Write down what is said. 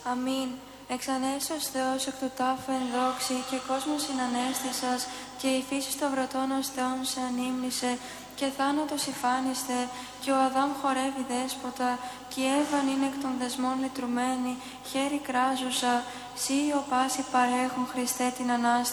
Αμήν. Εξανέστος Θεός εκ του τάφου εν δόξη και κόσμος συνανέστησας και η φύση των βρωτών ως Θεόν σε ανήμνησε και θάνατος υφάνιστε και ο Αδάμ χορεύει δέσποτα και η Εύαν είναι εκ των δεσμών λυτρουμένη, χέρι κράζουσα, σύ ο πάση παρέχον Χριστέ την Ανάσταση.